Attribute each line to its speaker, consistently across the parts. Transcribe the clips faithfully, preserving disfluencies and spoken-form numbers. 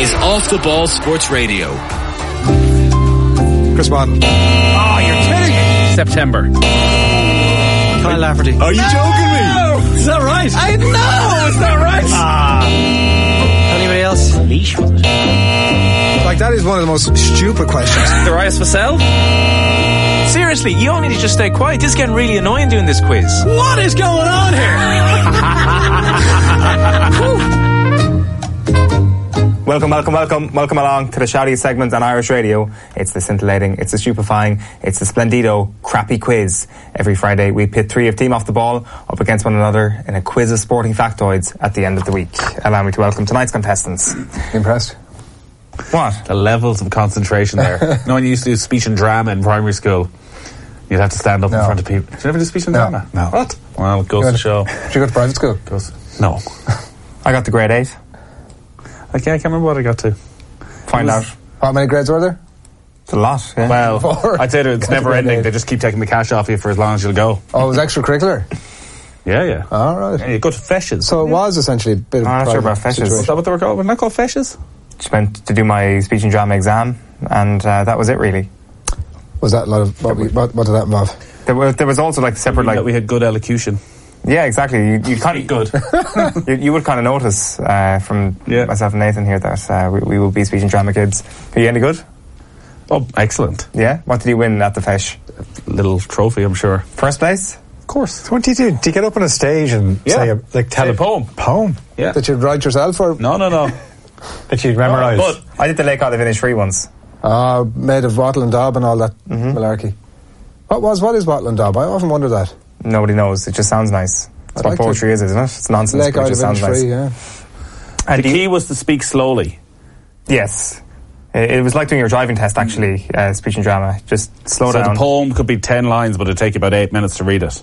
Speaker 1: is Off the Ball Sports Radio.
Speaker 2: Chris Bond.
Speaker 3: Oh, you're kidding me. September.
Speaker 2: Kyle Lafferty.
Speaker 4: Are you joking me?
Speaker 3: Is that right?
Speaker 4: I know, it's not right.
Speaker 3: Ah.
Speaker 2: Anybody else?
Speaker 3: Leash, was it?
Speaker 2: Like, that is one of the most stupid questions.
Speaker 3: Darius Vassell?
Speaker 4: Seriously, you all need to just stay quiet. This is getting really annoying doing this quiz.
Speaker 3: What is going on here?
Speaker 5: Welcome, welcome, welcome, welcome along to the shouty segment on Irish Radio. It's the scintillating, it's the stupefying, it's the splendido, crappy quiz. Every Friday we pit three of Team Off the Ball up against one another in a quiz of sporting factoids at the end of the week. Allow me to welcome tonight's contestants.
Speaker 2: Impressed?
Speaker 5: What?
Speaker 3: The levels of concentration there. No, when you used to do speech and drama in primary school, you'd have to stand up
Speaker 2: No.
Speaker 3: in front of people. Did you ever do speech and
Speaker 2: No.
Speaker 3: drama?
Speaker 2: No.
Speaker 3: What? Well, it goes to show.
Speaker 2: Did you go to private school?
Speaker 3: Goes, no.
Speaker 5: I got the grade eight.
Speaker 3: Okay, I can't remember what I got to.
Speaker 5: Find out.
Speaker 2: How many grades were there?
Speaker 5: It's a lot, yeah.
Speaker 3: Well,
Speaker 2: Four.
Speaker 3: I'd say that it's
Speaker 2: Got to
Speaker 3: never
Speaker 2: grade
Speaker 3: ending.
Speaker 2: eight.
Speaker 3: They just keep taking the cash off you for as long as you'll go.
Speaker 2: Oh, it was extracurricular?
Speaker 3: Yeah, yeah.
Speaker 2: All right.
Speaker 3: Yeah, you go to feshes.
Speaker 2: So it was essentially a bit of
Speaker 5: I'm
Speaker 2: a
Speaker 5: not sure
Speaker 2: private
Speaker 5: about feshes.
Speaker 3: Is
Speaker 2: situation.
Speaker 3: that what they were called? Were they not called feshes?
Speaker 5: Just went to do my speech and drama exam, and uh, that was it, really.
Speaker 2: Was that a lot of... What, we, what, what did that involve?
Speaker 5: There was, there was also like separate,
Speaker 3: Like,
Speaker 5: like...
Speaker 3: we had good elocution.
Speaker 5: Yeah, exactly. You, you kind of
Speaker 3: Good.
Speaker 5: you, you would kind of notice uh, from
Speaker 3: Yeah.
Speaker 5: myself and Nathan here that uh, we, we will be speech and drama kids. Are you any good?
Speaker 3: Oh, excellent.
Speaker 5: Yeah. What did you win at the Fesh?
Speaker 3: Little trophy, I'm sure.
Speaker 5: First place.
Speaker 3: Of course.
Speaker 6: So what do you do? Do you get up on a stage and
Speaker 3: Yeah.
Speaker 6: say, a, like, tell
Speaker 3: Say a
Speaker 6: a
Speaker 3: poem.
Speaker 6: Poem
Speaker 3: Yeah.
Speaker 2: That you'd write yourself or...
Speaker 3: No, no, no.
Speaker 6: that you'd memorise?
Speaker 3: But
Speaker 5: I did the Lake Isle Village free once.
Speaker 2: Uh, made of wattle and daub and all that
Speaker 5: Mm-hmm.
Speaker 2: malarkey. What was, what is wattle and daub? I often wonder that.
Speaker 5: Nobody knows. It just sounds nice. That's
Speaker 2: I
Speaker 5: what
Speaker 2: like
Speaker 5: poetry is, isn't it? It's nonsense,
Speaker 2: Lake
Speaker 5: but it
Speaker 2: Isle
Speaker 5: just
Speaker 2: Village
Speaker 5: sounds nice.
Speaker 2: free, yeah.
Speaker 5: And
Speaker 3: the
Speaker 5: you-
Speaker 3: key was to speak slowly.
Speaker 5: Yes. It, it was like doing your driving test, actually, uh, speech and drama. Just slow
Speaker 3: So
Speaker 5: down.
Speaker 3: the poem could be ten lines, but it'd take you about eight minutes to read it.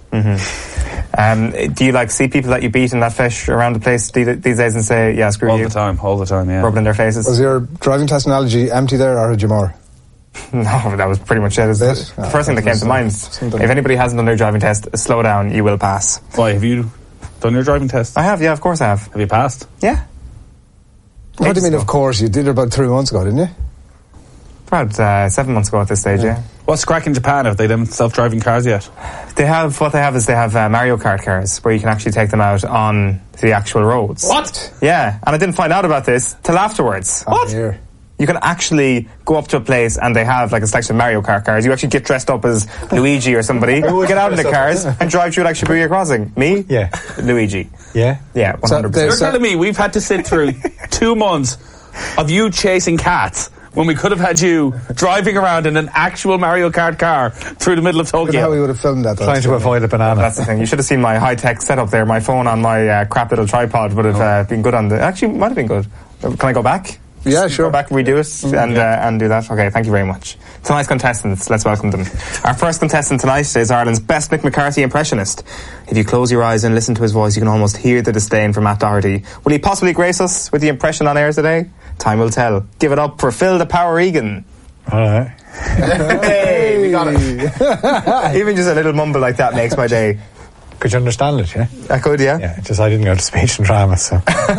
Speaker 5: Um, do you like see people that you beat in that Fesh around the place de- these days and say, yeah, screw
Speaker 3: All
Speaker 5: you?
Speaker 3: the time, all the time, yeah.
Speaker 5: Rubbing their faces?
Speaker 2: Was your driving test analogy empty there or had you more?
Speaker 5: No, that was pretty much it. It's
Speaker 2: That's it?
Speaker 5: the
Speaker 2: Oh,
Speaker 5: first thing that came to mind.
Speaker 2: something.
Speaker 5: If anybody hasn't done their driving test, slow down, you will pass.
Speaker 3: Why, have you done your driving test?
Speaker 5: I have, yeah, of course I have.
Speaker 3: Have you passed?
Speaker 5: Yeah.
Speaker 2: What do
Speaker 5: Ages
Speaker 2: you mean,
Speaker 5: ago.
Speaker 2: of course? You did it about three months ago, didn't you?
Speaker 5: About uh, seven months ago at this stage, yeah.
Speaker 3: What's crack in Japan? Have they done self-driving cars yet?
Speaker 5: They have, what they have is they have uh, Mario Kart cars where you can actually take them out on the actual roads.
Speaker 3: What?
Speaker 5: Yeah, and I didn't find out about this till afterwards.
Speaker 2: What? Here.
Speaker 5: You can actually go up to a place and they have like a selection of Mario Kart cars. You actually get dressed up as Luigi or somebody, get out in the cars and drive through like Shibuya Crossing. Me?
Speaker 6: Yeah.
Speaker 5: Luigi.
Speaker 6: Yeah?
Speaker 5: Yeah, one hundred
Speaker 2: So
Speaker 3: You're
Speaker 5: percent.
Speaker 2: So-
Speaker 3: telling me we've had to sit through two months of you chasing cats when we could have had you driving around in an actual Mario Kart car through the middle of
Speaker 2: Look at how we
Speaker 3: Tokyo?
Speaker 2: would have filmed that. though.
Speaker 6: Trying to avoid a banana.
Speaker 5: That's the thing. You should have seen my high-tech setup there. My phone on my uh, crap little tripod would have uh, been good on the... Actually, might have been good. Can I go back?
Speaker 2: Yeah, sure.
Speaker 5: Go back, redo it, and uh, and do that. Okay, thank you very much. Tonight's contestants, let's welcome them. Our first contestant tonight is Ireland's best Mick McCarthy impressionist. If you close your eyes and listen to his voice, you can almost hear the disdain from Matt Doherty. Will he possibly grace us with the impression on air today? Time will tell. Give it up for Phil the Power Egan.
Speaker 6: All right.
Speaker 5: Hey, we got it. Even just a little mumble like that makes my day.
Speaker 6: Could you understand it, yeah?
Speaker 5: I could, yeah?
Speaker 6: Yeah, just I didn't go to speech and drama, so...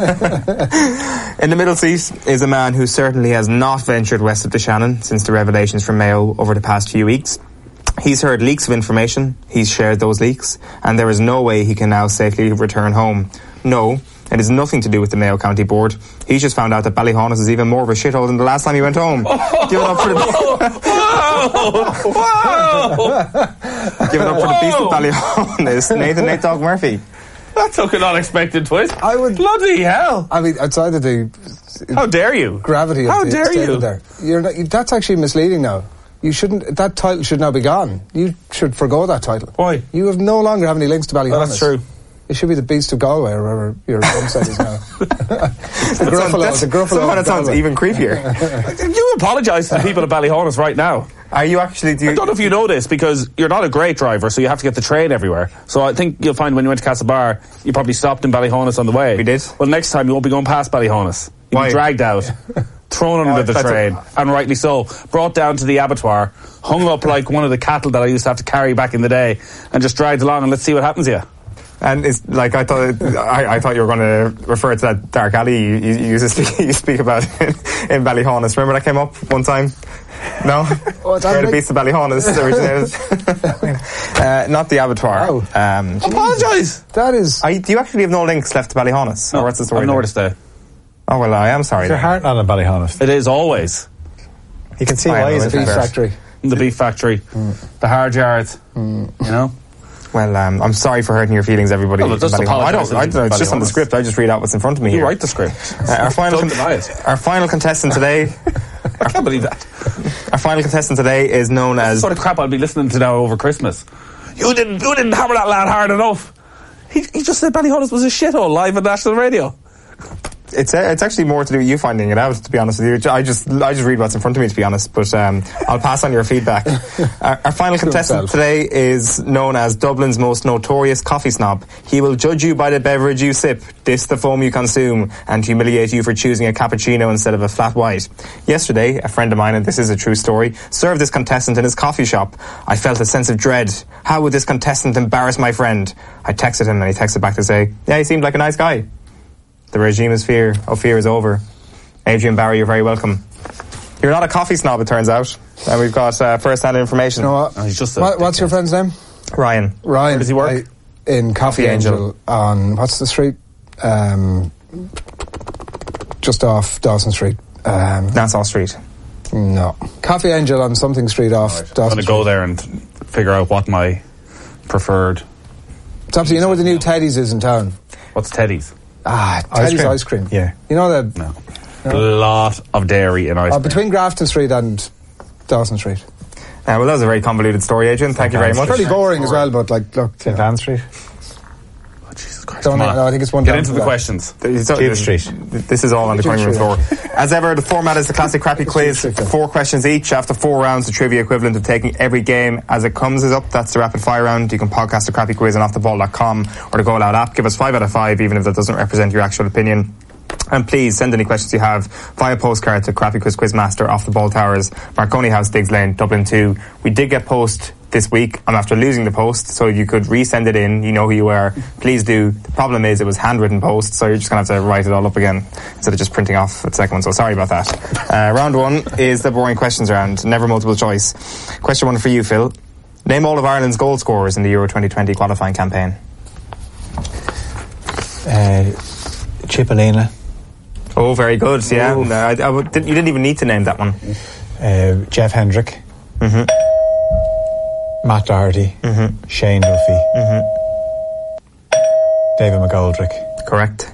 Speaker 5: In the middle seat is a man who certainly has not ventured west of the Shannon since the revelations from Mayo over the past few weeks. He's heard leaks of information, he's shared those leaks, and there is no way he can now safely return home. No, it has nothing to do with the Mayo County Board. He's just found out that Ballyhaunis is even more of a shithole than the last time he went home. Give it up for the...
Speaker 3: Whoa!
Speaker 5: Give it up for the beast of Ballyhaunis, Nathan Nate Dog Murphy.
Speaker 3: That took an unexpected twist.
Speaker 2: I would...
Speaker 3: Bloody hell!
Speaker 2: I mean, outside of the
Speaker 3: How dare you?
Speaker 2: gravity of
Speaker 3: How
Speaker 2: the
Speaker 3: dare
Speaker 2: statement
Speaker 3: you?
Speaker 2: there, you're not, you, that's actually misleading now. You shouldn't... That title should now be gone. You should forgo that title.
Speaker 3: Why?
Speaker 2: You have no longer have any links to Ballyhaunis.
Speaker 3: Well, that's true.
Speaker 2: It should be the Beast of Galway or wherever your homestead is now. the Gruffalo, the Gruffalo.
Speaker 5: Somehow that
Speaker 2: of
Speaker 5: sounds
Speaker 2: Galway.
Speaker 5: even creepier.
Speaker 3: You apologise to the people of Ballyhaunis right now.
Speaker 5: Are you actually... Do you,
Speaker 3: I don't know if you know this, because you're not a great driver, so you have to get the train everywhere. So I think you'll find when you went to Castlebar, you probably stopped in Ballyhaunis on the way.
Speaker 5: We did.
Speaker 3: Well, next time you won't be going past Ballyhaunis. You'll
Speaker 5: Why?
Speaker 3: be dragged out, thrown under
Speaker 5: Oh,
Speaker 3: the
Speaker 5: that's
Speaker 3: train,
Speaker 5: a-
Speaker 3: and rightly so, brought down to the abattoir, hung up like one of the cattle that I used to have to carry back in the day, and just dragged along, and let's see what happens to you.
Speaker 5: And it's like I thought. I, I thought you were going to refer to that dark alley you, you, you, used, to speak, you speak about in, in Ballyhaunis. Remember that came up one time? No,
Speaker 2: oh,
Speaker 5: where the beast of Ballyhaunis originated. uh, not the abattoir.
Speaker 2: Oh.
Speaker 5: Um,
Speaker 3: Apologise.
Speaker 2: That is.
Speaker 5: I, do you actually have no links left to Ballyhaunis?
Speaker 3: No,
Speaker 5: or what's the story?
Speaker 3: I've nowhere
Speaker 5: there?
Speaker 3: to stay.
Speaker 5: Oh well, I am sorry.
Speaker 6: Your
Speaker 5: then.
Speaker 6: heart not in Ballyhaunis.
Speaker 3: It is always
Speaker 6: You can see
Speaker 5: I
Speaker 6: why
Speaker 5: know,
Speaker 6: he's a
Speaker 5: it's
Speaker 2: Beef
Speaker 5: fair.
Speaker 2: factory.
Speaker 3: the beef factory, the hard yards. You know.
Speaker 5: Well, um, I'm sorry for hurting your feelings, everybody.
Speaker 3: Oh, well, just
Speaker 5: in Ballyhaunis. I
Speaker 3: apologise
Speaker 5: don't. I don't know, it's just on the
Speaker 3: Ballyhaunis.
Speaker 5: script. I just read out what's in front of me
Speaker 3: You
Speaker 5: here.
Speaker 3: write the script.
Speaker 5: Uh, our final,
Speaker 3: Don't
Speaker 5: con-
Speaker 3: deny it.
Speaker 5: our final contestant today.
Speaker 3: I can't believe that.
Speaker 5: Our final contestant today is known
Speaker 3: That's the
Speaker 5: as.
Speaker 3: sort of crap I'll be listening to now over Christmas. You didn't, you didn't hammer that lad hard enough. He, he just said Ballyhaunis was a shithole live on national radio.
Speaker 5: It's uh, it's actually more to do with you finding it out. To be honest with you, I just I just read what's in front of me. To be honest, but um, I'll pass on your feedback. our, our final contestant
Speaker 2: himself.
Speaker 5: today is known as Dublin's most notorious coffee snob. He will judge you by the beverage you sip, diss the foam you consume, and humiliate you for choosing a cappuccino instead of a flat white. Yesterday, a friend of mine, and this is a true story, served this contestant in his coffee shop. I felt a sense of dread. How would this contestant embarrass my friend? I texted him, and he texted back to say, "Yeah, he seemed like a nice guy." The regime is fear. Oh, fear is over. Adrian Barry, you're very welcome. You're not a coffee snob, it turns out. And we've got uh, first-hand information.
Speaker 2: You know what?
Speaker 3: Oh, he's just a
Speaker 2: what what's your friend's name?
Speaker 5: Ryan.
Speaker 2: Ryan.
Speaker 3: Where does he work?
Speaker 2: I, in Coffee,
Speaker 5: Coffee
Speaker 2: Angel,
Speaker 5: Angel.
Speaker 2: on what's the street? Um, just off Dawson Street. Um,
Speaker 5: Nassau Street.
Speaker 2: no, Coffee Angel on something street off
Speaker 3: I'm
Speaker 2: Dawson
Speaker 3: going to
Speaker 2: Street.
Speaker 3: go there and figure out what my preferred.
Speaker 2: It's up to you. You know where the new Teddy's is in town?
Speaker 3: What's Teddy's?
Speaker 2: Ah,
Speaker 6: Ice
Speaker 2: Teddy's
Speaker 6: cream.
Speaker 2: ice cream.
Speaker 6: Yeah.
Speaker 2: You know the
Speaker 3: No. A lot of dairy in ice
Speaker 2: uh,
Speaker 3: cream.
Speaker 2: between Grafton Street and Dawson Street.
Speaker 5: Uh, well, that was a very convoluted story, Adrian. Thank you very much.
Speaker 2: Pretty boring as well, but like, look, you
Speaker 6: Saint
Speaker 2: know,
Speaker 6: Anne Street.
Speaker 3: Oh, Jesus Christ.
Speaker 2: don't
Speaker 3: Come on.
Speaker 2: no, I think it's one
Speaker 3: Get
Speaker 2: down
Speaker 3: into
Speaker 2: from
Speaker 3: the
Speaker 2: that.
Speaker 3: questions.
Speaker 5: Jude
Speaker 6: Street.
Speaker 5: This is all on the cutting room floor. As ever, the format is the classic crappy quiz.
Speaker 2: Street, then.
Speaker 5: Four questions each. After four rounds, the trivia equivalent of taking every game as it comes is up. That's the rapid fire round. You can podcast the crappy quiz on off the ball dot com or the Go Loud app. Give us five out of five, even if that doesn't represent your actual opinion. And please send any questions you have via postcard to Crappy Quiz Quizmaster, Off the Ball Towers, Marconi House, Diggs Lane, Dublin two. We did get post this week. I'm after losing the post, so if you could resend it in, you know who you are, please do. The problem is it was handwritten post, so you're just going to have to write it all up again instead of just printing off the second one, so sorry about that. Uh, round one is the boring questions round, never multiple choice. Question one for you, Phil. Name all of Ireland's goal scorers in the Euro twenty twenty qualifying campaign.
Speaker 6: Uh, Cipollina.
Speaker 5: Oh, very good, yeah. No, I, I would, you didn't even need to name that one.
Speaker 6: Uh, Jeff Hendrick.
Speaker 5: Mm-hmm.
Speaker 6: Matt Doherty.
Speaker 5: Mm-hmm.
Speaker 6: Shane Duffy.
Speaker 5: Mm-hmm.
Speaker 6: David McGoldrick.
Speaker 5: Correct.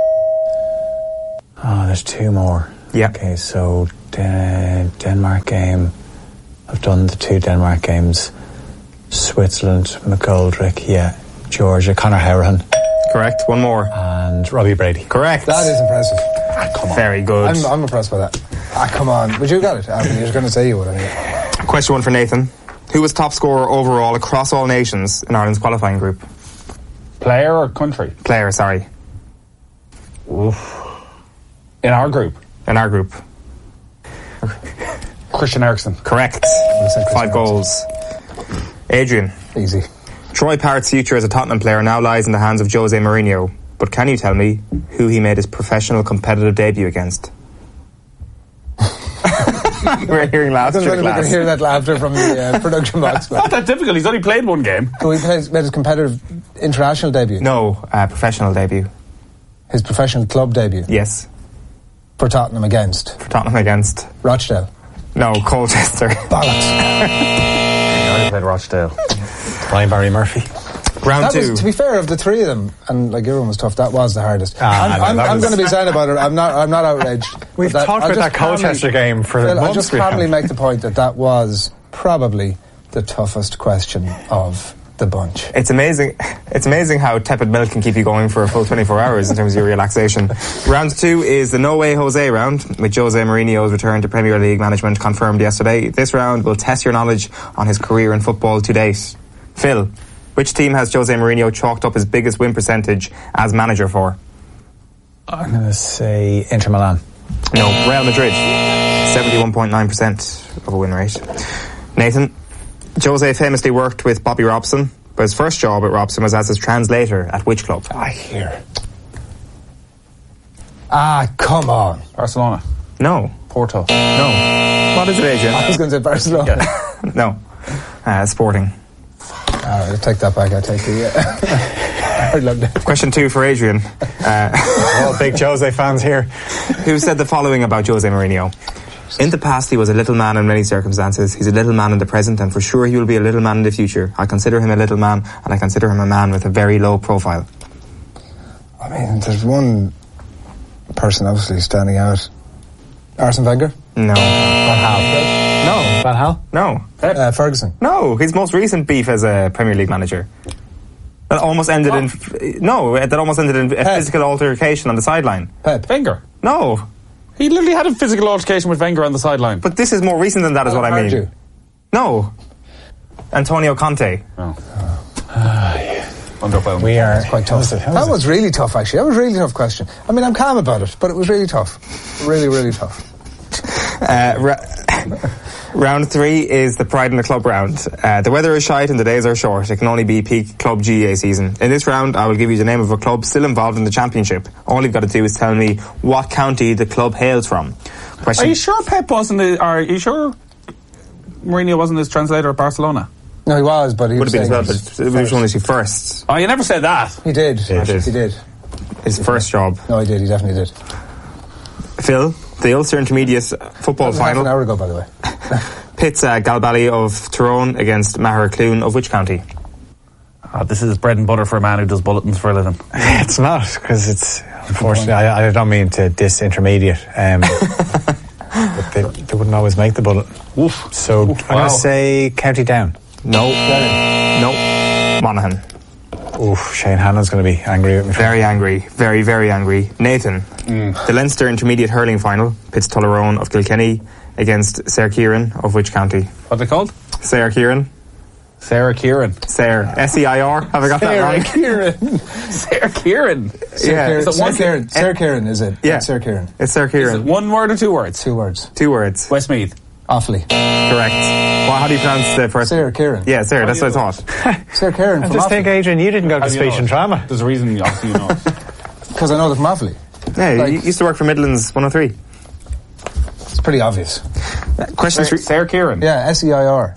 Speaker 6: Oh, there's two more.
Speaker 5: Yeah.
Speaker 6: Okay, so Den- Denmark game. I've done the two Denmark games. Switzerland, McGoldrick, yeah. Georgia, Conor Howran,
Speaker 5: Correct. One more.
Speaker 6: and Robbie Brady.
Speaker 5: Correct.
Speaker 2: That is impressive.
Speaker 3: Ah, come on.
Speaker 5: Very good.
Speaker 2: I'm, I'm impressed by that. Ah, come on. But you got it. I mean, you're going to say you would. Anyway.
Speaker 5: Question one for Nathan. Who was top scorer overall across all nations in Ireland's qualifying group?
Speaker 3: Player or country?
Speaker 5: Player, sorry.
Speaker 3: Oof. In our group,
Speaker 5: In our group.
Speaker 3: Christian Eriksen.
Speaker 5: Correct.
Speaker 2: said Chris
Speaker 5: Five
Speaker 2: Evans.
Speaker 5: goals. Adrian.
Speaker 2: Easy.
Speaker 5: Troy Parrott's future as a Tottenham player now lies in the hands of Jose Mourinho. But can you tell me who he made his professional competitive debut against? We're hearing
Speaker 2: I
Speaker 5: laughs
Speaker 2: don't know
Speaker 5: through
Speaker 2: if
Speaker 5: the
Speaker 2: we can
Speaker 5: glass.
Speaker 2: hear that laughter from the uh, production box.
Speaker 3: Not
Speaker 2: But
Speaker 3: that difficult. He's only played one game.
Speaker 2: so he plays, made his competitive international debut.
Speaker 5: No, uh, professional debut.
Speaker 2: His professional club debut
Speaker 5: Yes.
Speaker 2: for Tottenham against
Speaker 5: For Tottenham against...
Speaker 2: Rochdale.
Speaker 5: No, Colchester.
Speaker 2: Bollocks.
Speaker 3: He only played Rochdale.
Speaker 6: Ryan Barry Murphy.
Speaker 5: Round
Speaker 2: That
Speaker 5: two.
Speaker 2: was, to be fair, of the three of them, and like everyone was tough. That was the hardest.
Speaker 6: Ah,
Speaker 2: I'm,
Speaker 6: no,
Speaker 2: I'm,
Speaker 6: that
Speaker 2: I'm
Speaker 6: was-
Speaker 2: going to be sad about it. I'm not. I'm not outraged.
Speaker 6: We've
Speaker 2: But
Speaker 6: talked
Speaker 2: I'll
Speaker 6: about
Speaker 2: just
Speaker 6: that Colchester
Speaker 2: calmly-
Speaker 6: game for
Speaker 2: Phil, I'll
Speaker 6: months.
Speaker 2: just
Speaker 6: we
Speaker 2: calmly
Speaker 6: have.
Speaker 2: make the point that that was probably the toughest question of the bunch.
Speaker 5: It's amazing. It's amazing how tepid milk can keep you going for a full twenty-four hours in terms of your relaxation. Round two is the No Way Jose round, with Jose Mourinho's return to Premier League management confirmed yesterday. This round will test your knowledge on his career in football to date. Phil, which team has Jose Mourinho chalked up his biggest win percentage as manager for?
Speaker 6: I'm going to say Inter Milan.
Speaker 5: No, Real Madrid. seventy-one point nine percent of a win rate. Nathan, Jose famously worked with Bobby Robson, But his first job at Robson was as his translator at which club?
Speaker 2: I hear. Ah, come on.
Speaker 3: Barcelona.
Speaker 5: No.
Speaker 3: Porto.
Speaker 5: No. What is it, Adrian?
Speaker 2: I was going to say Barcelona.
Speaker 5: No. Uh, Sporting.
Speaker 2: Ah, I'll take that back. I take it. Yeah. I loved it.
Speaker 5: Question two for Adrian. Uh,
Speaker 6: All big Jose fans here.
Speaker 5: who said the following about Jose Mourinho? In the past, he was a little man in many circumstances. He's a little man in the present, and for sure he will be a little man in the future. I consider him a little man, and I consider him a man with a very low profile.
Speaker 2: I mean, there's one person obviously standing out. Arsene Wenger?
Speaker 5: No.
Speaker 6: Van Gaal.
Speaker 5: No.
Speaker 6: Van Gaal?
Speaker 5: No.
Speaker 2: Uh, Ferguson?
Speaker 5: No. His most recent beef as a Premier League manager. That almost ended what? in... No, that almost ended in a
Speaker 2: Pep.
Speaker 5: physical altercation on the sideline.
Speaker 2: Pep?
Speaker 3: Wenger.
Speaker 5: No.
Speaker 3: He literally had a physical altercation with Wenger on the sideline.
Speaker 5: But this is more recent than that, is what I mean.
Speaker 2: You?
Speaker 5: No. Antonio Conte.
Speaker 3: Oh. Uh, yeah. Underwhelming.
Speaker 6: We are...
Speaker 2: Quite tough.
Speaker 6: That was,
Speaker 2: that was really tough, actually. That was a really tough question. I mean, I'm calm about it, but it was really tough. Really, really tough.
Speaker 5: Uh, ra- round three is the Pride in the Club round. Uh, the weather is shite and the days are short. It can only be peak club G A A season. In this round, I will give you the name of a club still involved in the championship. All you've got to do is tell me what county the club hails from. Question.
Speaker 3: Are you sure Pep wasn't... A, are you sure Mourinho wasn't his translator at Barcelona?
Speaker 2: No, he was, but he
Speaker 5: Would
Speaker 2: was
Speaker 5: have been as
Speaker 2: saying
Speaker 5: well, but it was only his first.
Speaker 3: Oh, you never said that.
Speaker 2: He did.
Speaker 5: I did.
Speaker 2: He did.
Speaker 5: His first job.
Speaker 2: No, he did. He definitely did.
Speaker 5: Phil, the Ulster Intermediate football
Speaker 2: That was half
Speaker 5: final
Speaker 2: an hour ago, by the way.
Speaker 5: pits uh, Galbally of Tyrone against Maher Clune of which county?
Speaker 3: Oh, this is bread and butter for a man who does bulletins for a living.
Speaker 6: It's not, because it's... Unfortunately, I, I don't mean to diss intermediate. Um, but they, they wouldn't always make the bullet.
Speaker 3: Oof.
Speaker 6: So
Speaker 3: Oof,
Speaker 6: I'm
Speaker 3: wow.
Speaker 6: going to say County Down.
Speaker 5: No. No. Monaghan.
Speaker 6: Oof, Shane Hannon's going to be angry with me.
Speaker 5: Very angry. Very, very angry. Nathan. Mm. The Leinster Intermediate Hurling Final pits Tullaroan of Kilkenny against Sarah Kieran of which county?
Speaker 3: What are they called?
Speaker 5: Sarah Kieran.
Speaker 3: Sarah Kieran.
Speaker 5: Sarah. S E I R. Have I got that wrong?
Speaker 2: Kieran.
Speaker 3: Sarah Kieran.
Speaker 5: Yeah.
Speaker 2: Kieran.
Speaker 3: Is it
Speaker 2: Sarah
Speaker 3: one-
Speaker 2: Kieran. Sarah Kieran, is it?
Speaker 5: Yeah.
Speaker 2: Sarah Kieran.
Speaker 5: It's Sarah
Speaker 3: Is
Speaker 5: Kieran.
Speaker 3: it one word or two words?
Speaker 2: Two words.
Speaker 5: Two words.
Speaker 3: Westmeath.
Speaker 2: Awfully.
Speaker 5: Correct. Well, how do you pronounce the first?
Speaker 2: Sarah Kieran.
Speaker 5: Yeah, Sarah. That's
Speaker 3: do
Speaker 5: what I
Speaker 3: you
Speaker 5: thought.
Speaker 2: Sarah Kieran
Speaker 6: I
Speaker 2: from
Speaker 6: just think,
Speaker 2: Offaly.
Speaker 6: Adrian, you didn't go to
Speaker 3: How do you
Speaker 6: speech
Speaker 3: know
Speaker 6: and
Speaker 3: it?
Speaker 6: trauma.
Speaker 3: There's a reason, obviously, you know.
Speaker 2: Because I know they're from Offaly.
Speaker 5: Yeah,
Speaker 2: Like-
Speaker 5: you used to work for Midlands one oh three.
Speaker 2: It's pretty obvious.
Speaker 5: Question three.
Speaker 3: Sarah Kieran.
Speaker 2: Yeah, S E I R.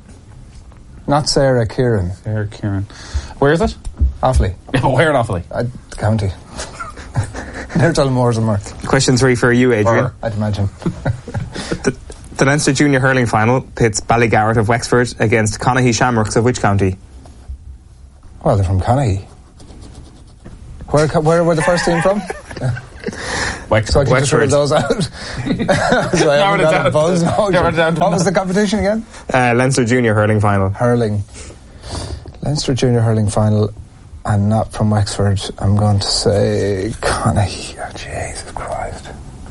Speaker 2: Not Sarah Kieran.
Speaker 3: Sarah Kieran. Where is it?
Speaker 2: Offaly.
Speaker 3: Where in Offaly?
Speaker 2: Uh, the county. Near Tullamores and Murph,
Speaker 5: Question three for you, Adrian.
Speaker 3: Or-
Speaker 2: I'd imagine.
Speaker 5: The, the Leinster Junior Hurling Final pits Ballygarrett of Wexford against Connacht Shamrocks of which county?
Speaker 2: Well, they're from Connacht. Where, where were the first team from?
Speaker 3: Wexford.
Speaker 2: So I can just rule
Speaker 5: Wexford.
Speaker 2: those out. So I
Speaker 3: Narrowed
Speaker 2: haven't
Speaker 3: it
Speaker 2: got a
Speaker 3: down.
Speaker 2: buzz. No,
Speaker 3: Narrowed it down to
Speaker 2: what was
Speaker 3: none.
Speaker 2: the competition again?
Speaker 5: Uh, Leinster Junior Hurling Final.
Speaker 2: Hurling. Leinster Junior Hurling Final, and not from Wexford. I'm going to say Connacht. Oh, Jesus Christ.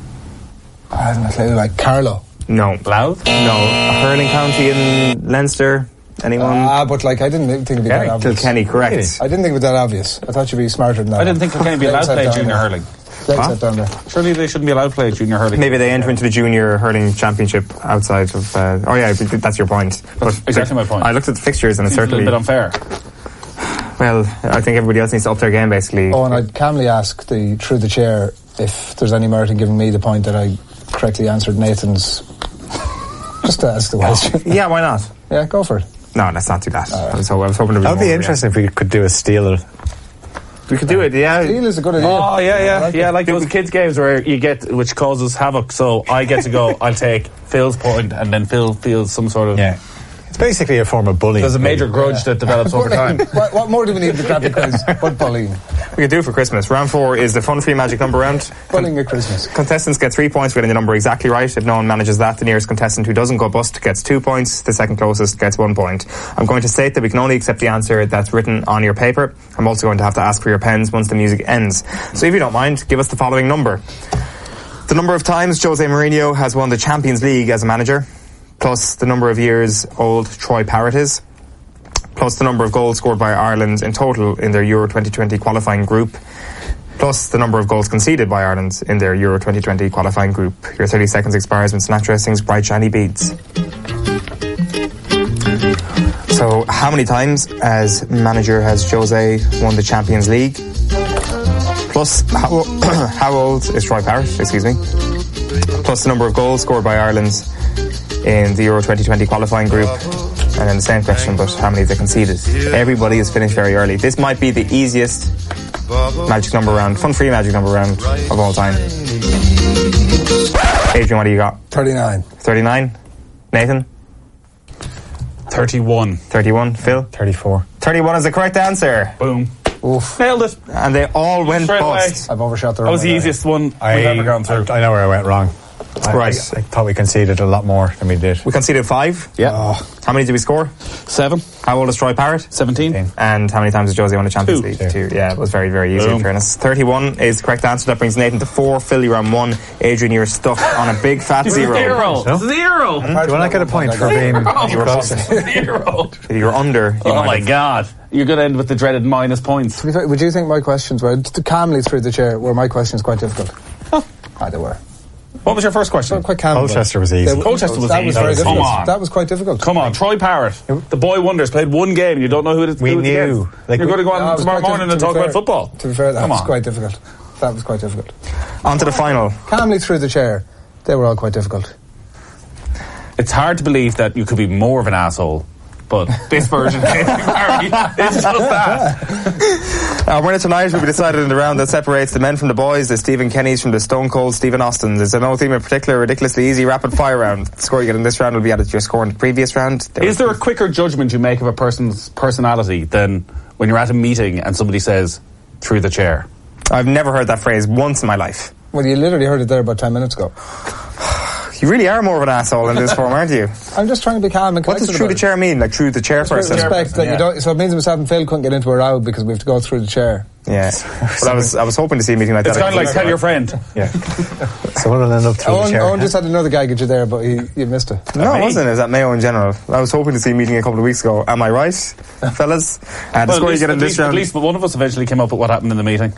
Speaker 2: I haven't a clue. Like Carlow.
Speaker 5: No.
Speaker 3: Louth?
Speaker 5: No. A hurling county in Leinster? Anyone?
Speaker 2: Ah, but like I didn't think it'd be that
Speaker 3: Kilkenny.
Speaker 2: obvious.
Speaker 5: Kilkenny, correct.
Speaker 2: I didn't think it was that obvious. I thought you'd be smarter than that.
Speaker 3: I didn't think Kilkenny would be allowed to play junior hurling.
Speaker 2: Let's
Speaker 5: Huh?
Speaker 2: set down there.
Speaker 3: Surely they shouldn't be allowed to play junior hurling.
Speaker 5: Maybe they enter into the Junior Hurling Championship outside of... Uh, oh yeah, that's your point. But
Speaker 3: exactly my point.
Speaker 5: I looked at the fixtures and it's
Speaker 3: Seems a
Speaker 5: certainly...
Speaker 3: little bit unfair.
Speaker 5: Well, I think everybody else needs to up their game, basically.
Speaker 2: Oh, and I'd calmly ask the through the chair if there's any merit in giving me the point that I correctly answered Nathan's. Just to ask the question.
Speaker 5: Yeah, why not?
Speaker 2: Yeah, go for it.
Speaker 5: No, let's not do that. I, was, ho- I was hoping to be
Speaker 6: That would
Speaker 5: more,
Speaker 6: be
Speaker 5: yeah.
Speaker 6: interesting if we could do a steal of it.
Speaker 5: We could do it, yeah.
Speaker 2: Deal is a good idea.
Speaker 3: Oh, yeah, yeah.
Speaker 2: I like
Speaker 3: yeah,
Speaker 2: it.
Speaker 3: like those kids' games where you get, which causes havoc. So I get to go, I'll take Phil's point, and then Phil feels some sort of...
Speaker 6: Yeah. It's basically a form of bullying.
Speaker 3: There's a major grudge that develops over time.
Speaker 2: what, what more do we need to grab the quiz? But bullying.
Speaker 5: We could do it for Christmas. Round four is the Fun Free Magic Number round.
Speaker 2: Bullying at Christmas.
Speaker 5: Contestants get three points for getting the number exactly right. If no one manages that, the nearest contestant who doesn't go bust gets two points. The second closest gets one point. I'm going to state that we can only accept the answer that's written on your paper. I'm also going to have to ask for your pens once the music ends. So if you don't mind, give us the following number. The number of times Jose Mourinho has won the Champions League as a manager, plus the number of years old Troy Parrott is, plus the number of goals scored by Ireland in total in their Euro twenty twenty qualifying group, plus the number of goals conceded by Ireland in their Euro twenty twenty qualifying group. Your thirty seconds expires when Sinatra sings Bright Shiny Beads. So So, how many times as manager has Jose won the Champions League? Plus, how, how old is Troy Parrott? Excuse me. Plus the number of goals scored by Ireland in the Euro twenty twenty qualifying group. And then the same question, but how many they conceded? Everybody has finished very early. This might be the easiest magic number round, fun-free magic number round of all time. Adrian, what do you got?
Speaker 2: thirty-nine.
Speaker 5: thirty-nine. Nathan?
Speaker 3: thirty-one.
Speaker 5: thirty-one. Phil?
Speaker 6: thirty-four.
Speaker 5: thirty-one is the correct answer.
Speaker 3: Boom.
Speaker 2: Oof.
Speaker 3: Nailed it.
Speaker 5: And they all went
Speaker 3: Straight away.
Speaker 5: bust.
Speaker 2: I've overshot the
Speaker 3: That was the
Speaker 2: runway.
Speaker 3: easiest one
Speaker 6: I,
Speaker 3: we've ever gone through.
Speaker 6: I, I know where I went wrong. I,
Speaker 5: Right.
Speaker 6: I, I thought we conceded a lot more than we did.
Speaker 5: We conceded five.
Speaker 3: Yeah.
Speaker 2: Oh,
Speaker 5: How many did we score?
Speaker 3: Seven.
Speaker 5: How old is Troy Parrott?
Speaker 3: Seventeen.
Speaker 6: Ten.
Speaker 5: And how many times has Josie won the Champions
Speaker 3: Two.
Speaker 5: League? Two. Yeah, it was very, very easy in
Speaker 3: Boom.
Speaker 5: fairness. thirty-one is the correct answer. That brings Nathan to four. Phil, you're on one. Adrian, you're stuck on a big fat zero.
Speaker 3: Zero.
Speaker 6: No?
Speaker 3: Zero.
Speaker 6: Do you want to get a point for being close?
Speaker 3: Zero.
Speaker 5: If you're under, you
Speaker 3: Oh
Speaker 5: might
Speaker 3: my
Speaker 5: have-
Speaker 3: God. You're going to end with the dreaded minus points.
Speaker 2: to be fair, would you think my questions were calmly through the chair? Were my questions quite difficult? Oh, ah, they were.
Speaker 3: What was your first question?
Speaker 2: Quite calm.
Speaker 6: Colchester was easy.
Speaker 2: They-
Speaker 3: Colchester was
Speaker 2: that
Speaker 3: easy.
Speaker 2: Was very
Speaker 3: Come
Speaker 2: difficult.
Speaker 3: on.
Speaker 2: That was quite difficult.
Speaker 3: Come on, Troy Parrott, the boy wonders, played one game and you don't know who it is.
Speaker 6: We
Speaker 3: who it's
Speaker 6: knew.
Speaker 3: against.
Speaker 6: Like,
Speaker 3: You're
Speaker 6: we-
Speaker 3: going to go
Speaker 2: No, it
Speaker 3: on
Speaker 2: was
Speaker 3: tomorrow
Speaker 2: quite
Speaker 3: morning
Speaker 2: diff-
Speaker 3: and
Speaker 2: to be
Speaker 3: talk
Speaker 2: fair-
Speaker 3: about football.
Speaker 2: To be fair, that
Speaker 3: Come
Speaker 2: was
Speaker 3: on.
Speaker 2: quite difficult. That was quite difficult.
Speaker 5: On to the final.
Speaker 2: Calmly through the chair. They were all quite difficult.
Speaker 3: It's hard to believe that you could be more of an asshole, but this version it's just that.
Speaker 5: Our winner tonight will be decided in the round that separates the men from the boys, the Stephen Kennys from the Stone Cold Stephen Austins. It's a no theme in particular, ridiculously easy rapid fire round. The score you get in this round will be added to your score in the previous round. There
Speaker 3: Is there a quicker judgment you make of a person's personality than when you're at a meeting and somebody says, through the chair?
Speaker 5: I've never heard that phrase once in my life.
Speaker 2: Well, you literally heard it there about ten minutes ago.
Speaker 5: You really are more of an asshole in this form, aren't you?
Speaker 2: I'm just trying to be calm and
Speaker 5: What does
Speaker 2: collected
Speaker 5: through the
Speaker 2: about it.
Speaker 5: chair mean? Like through the chairperson?
Speaker 2: Respect that
Speaker 3: yeah.
Speaker 2: you don't. So it means myself and Phil couldn't get into a row because we have to go through the chair.
Speaker 5: Yeah. But I was I was hoping to see a meeting like
Speaker 3: It's
Speaker 5: that.
Speaker 3: kind of like tell your friend.
Speaker 5: Yeah.
Speaker 6: Someone will end up through the
Speaker 2: Owen,
Speaker 6: chair.
Speaker 2: Owen just had another gag at you there, but he, you missed it.
Speaker 5: No, it
Speaker 3: Me?
Speaker 5: wasn't. It was at Mayo in general. I was hoping to see a meeting a couple of weeks ago. Am I right, fellas? Uh, the
Speaker 3: Well,
Speaker 5: score
Speaker 3: at,
Speaker 5: you
Speaker 3: least,
Speaker 5: get in
Speaker 3: at,
Speaker 5: this
Speaker 3: least,
Speaker 5: round.
Speaker 3: at least one of us eventually came up with what happened in the meeting.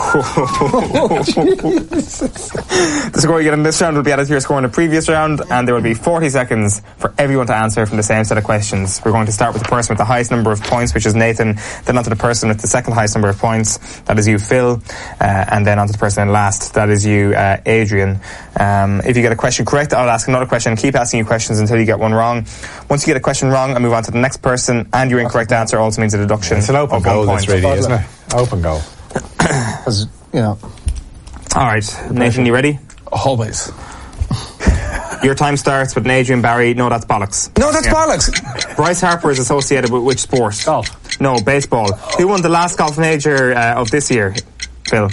Speaker 5: The score you get in this round will be added to your score in the previous round, and there will be forty seconds for everyone to answer from the same set of questions. We're going to start with the person with the highest number of points, which is Nathan, then on to the person with the second highest number of points, that is you, Phil, uh, and then on to the person in last, that is you, uh, Adrian. Um, if you get a question correct, I'll ask another question and keep asking you questions until you get one wrong. Once you get a question wrong, I move on to the next person, and your incorrect answer also means a deduction
Speaker 6: It's an open
Speaker 5: of one
Speaker 6: goal,
Speaker 5: point.
Speaker 6: this really, isn't it? Open goal.
Speaker 2: Because, you know,
Speaker 5: Alright, Nathan, you ready?
Speaker 3: Always.
Speaker 5: Your time starts with Adrian Barry. No, that's bollocks.
Speaker 2: no, that's
Speaker 5: Yeah.
Speaker 2: bollocks.
Speaker 5: Bryce Harper is associated with which sport?
Speaker 3: Golf.
Speaker 5: No, baseball. Who won the last golf major uh, of this year? Phil.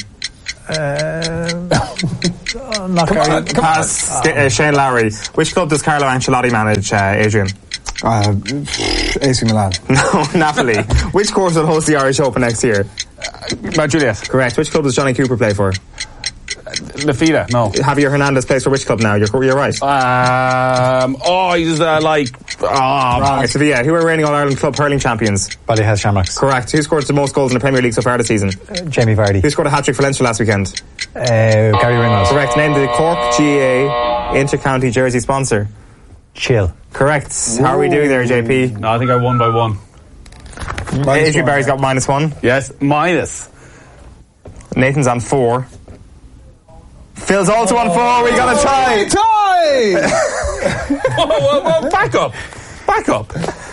Speaker 6: Um, oh, not
Speaker 2: Come on,
Speaker 6: Gary.
Speaker 2: come
Speaker 5: Pass. Uh, Shane Lowry. Which club does Carlo Ancelotti manage, uh, Adrian?
Speaker 2: Uh, A C Milan.
Speaker 5: No, Napoli. Which course will host the Irish Open next year?
Speaker 3: Mount Juliet.
Speaker 5: Correct. Which club does Johnny Cooper play for?
Speaker 3: Lafita. No.
Speaker 5: Javier Hernandez plays for which club now? You're, you're right.
Speaker 3: Um, oh, he's uh, like... Oh,
Speaker 5: Wrong. It's Sevilla. Who are reigning All-Ireland club hurling champions?
Speaker 6: Ballyhale Shamrocks.
Speaker 5: Correct. Who scored the most goals in the Premier League so far this season?
Speaker 6: Uh, Jamie Vardy.
Speaker 5: Who scored a hat-trick for Leinster last weekend?
Speaker 6: Uh, Gary Ringrose.
Speaker 5: Correct. Name the Cork G A inter-county jersey sponsor.
Speaker 6: Chill.
Speaker 5: Correct. How are we doing there, J P?
Speaker 3: no, I think I won by one.
Speaker 5: Adrian Barry's got minus one.
Speaker 3: Yes, minus.
Speaker 5: Nathan's on four. Phil's also on four. We got a tie.
Speaker 2: Tie!
Speaker 3: whoa, whoa, whoa, back up. Back up.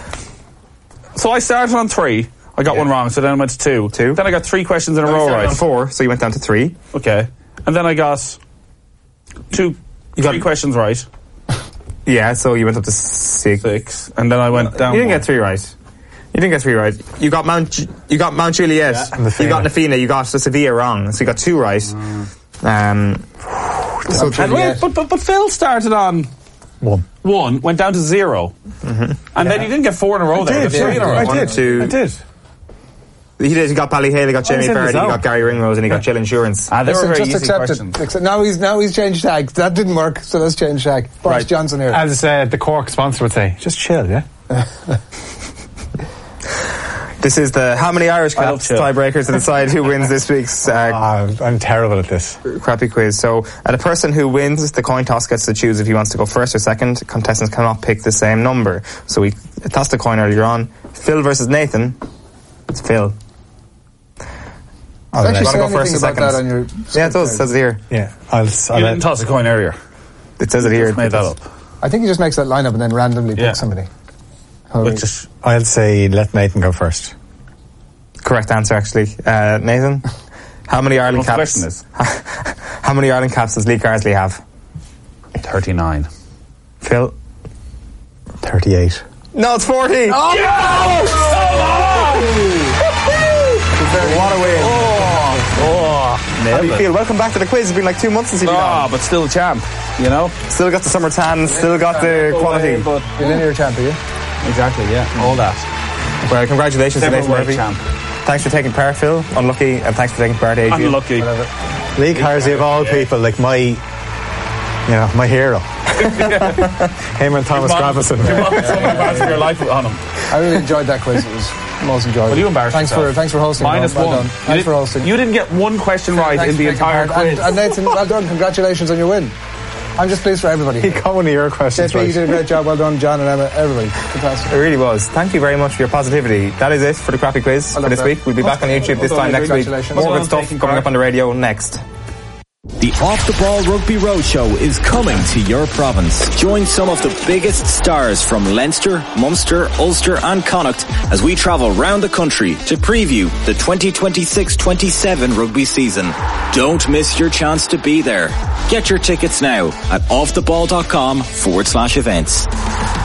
Speaker 3: So I started on three. I got one wrong, so then I went to two.
Speaker 5: Two.
Speaker 3: Then I got three questions in a
Speaker 5: You
Speaker 3: row
Speaker 5: started
Speaker 3: right.
Speaker 5: on four, so you went down to three.
Speaker 3: Okay. And then I got two,
Speaker 5: You got-
Speaker 3: three questions right.
Speaker 5: Yeah, so you went up to six.
Speaker 3: Six. And then I went down
Speaker 5: You didn't
Speaker 3: one.
Speaker 5: get three right. You didn't get three right. You got Mount. Ju- You got Mount Juliet.
Speaker 6: and Nafina.
Speaker 5: You got Nafina. You got Sevilla wrong. So you got two right. Um. So
Speaker 3: And wait, but, but, but Phil started on
Speaker 6: One.
Speaker 3: one, went down to zero. And then you didn't get four in a row there.
Speaker 6: did,
Speaker 3: You got three in a
Speaker 6: yeah.
Speaker 3: row.
Speaker 6: I
Speaker 5: one,
Speaker 6: did.
Speaker 5: two.
Speaker 6: I did.
Speaker 5: He did. He got Ballyhale. He got Jamie
Speaker 6: was in the
Speaker 5: Vardy. He
Speaker 6: zone.
Speaker 5: got Gary Ringrose, and he got Jill Insurance.
Speaker 3: Ah, they were
Speaker 2: Listen,
Speaker 3: very
Speaker 2: just
Speaker 3: easy
Speaker 2: accept
Speaker 3: questions.
Speaker 2: it. Accept, now he's now he's changed tag. That didn't work, so let's change tag. Boris
Speaker 3: Right.
Speaker 2: Johnson here.
Speaker 6: As uh, the Cork sponsor would say, just chill, yeah?
Speaker 5: This is the how many Irish
Speaker 3: I love
Speaker 5: caps
Speaker 3: chill.
Speaker 5: tiebreaker to decide who wins this week's uh,
Speaker 6: Ah, I'm terrible at this.
Speaker 5: crappy quiz. So, uh, the person who wins the coin toss gets to choose if he wants to go first or second. Contestants cannot pick the same number. So we tossed the coin earlier on. Phil versus Nathan. It's Phil.
Speaker 2: I'll actually
Speaker 5: wanna
Speaker 2: say
Speaker 5: go
Speaker 2: anything
Speaker 5: first in
Speaker 2: about that
Speaker 5: seconds?
Speaker 2: on your
Speaker 5: Yeah, it does. It says it here.
Speaker 6: Yeah, I'll. s- I'll
Speaker 3: You
Speaker 6: let-
Speaker 3: didn't toss a coin earlier.
Speaker 5: It says it here.
Speaker 3: Just made that up.
Speaker 2: I think he just makes that lineup and then randomly
Speaker 3: Yeah.
Speaker 2: picks somebody. Oh,
Speaker 3: But just
Speaker 6: I'll say let Nathan go first.
Speaker 5: Correct answer, actually. Uh, Nathan, how many Ireland
Speaker 3: What the
Speaker 5: caps?
Speaker 3: question is?
Speaker 5: How many Ireland caps does Lee Carsley have?
Speaker 3: thirty-nine.
Speaker 5: Phil?
Speaker 6: Thirty-eight.
Speaker 5: No, it's forty.
Speaker 3: Oh,
Speaker 5: What a win.
Speaker 3: Oh,
Speaker 5: How do
Speaker 3: nailed
Speaker 5: you
Speaker 3: it.
Speaker 5: feel? Welcome back to the quiz. It's been like two months since you've been
Speaker 3: Ah,
Speaker 5: on.
Speaker 3: but still a champ, you know?
Speaker 5: Still got the summer tan, still got the quality.
Speaker 3: But
Speaker 2: You're linear champ, are you?
Speaker 3: exactly, yeah. All that.
Speaker 5: Well, congratulations to Nathan
Speaker 3: Several
Speaker 5: Murphy.
Speaker 3: champ.
Speaker 5: Thanks for taking part, Phil. Unlucky, and thanks for taking part, Adrian.
Speaker 3: Unlucky.
Speaker 6: Lee Carsley of all people, like my, you know, my hero. Him and Thomas Gravison.
Speaker 3: For your life on him.
Speaker 2: I really enjoyed that quiz. It was most enjoyable.
Speaker 3: Well, you embarrassed
Speaker 2: Thanks
Speaker 3: yourself.
Speaker 2: for thanks for hosting.
Speaker 3: Minus
Speaker 2: well
Speaker 3: one.
Speaker 2: Done.
Speaker 3: You
Speaker 2: Thanks
Speaker 3: did-
Speaker 2: for hosting.
Speaker 3: You didn't get one question right
Speaker 2: Thanks
Speaker 3: in the
Speaker 2: for taking
Speaker 3: entire
Speaker 2: part.
Speaker 3: quiz.
Speaker 2: And, and Nathan, well done. Congratulations on your win. I'm just pleased for everybody.
Speaker 6: He got one of your questions
Speaker 2: J P, you
Speaker 6: right.
Speaker 2: did a great job. Well done, John and Emma. Everybody, fantastic.
Speaker 5: It really was. Thank you very much for your positivity. That is it for the Crappy Quiz
Speaker 2: Well
Speaker 5: for
Speaker 2: done,
Speaker 5: this
Speaker 2: Brett.
Speaker 5: week. We'll be back on YouTube this
Speaker 2: Well
Speaker 5: time
Speaker 2: done,
Speaker 5: next week.
Speaker 2: congratulations.
Speaker 5: More
Speaker 3: Well
Speaker 5: good
Speaker 3: done,
Speaker 5: stuff
Speaker 3: taking
Speaker 5: coming
Speaker 3: part.
Speaker 5: up on the radio next.
Speaker 1: The Off the Ball Rugby Roadshow is coming to your province. Join some of the biggest stars from Leinster, Munster, Ulster and Connacht as we travel round the country to preview the twenty twenty-six twenty-seven rugby season. Don't miss your chance to be there. Get your tickets now at offtheball.com forward slash events.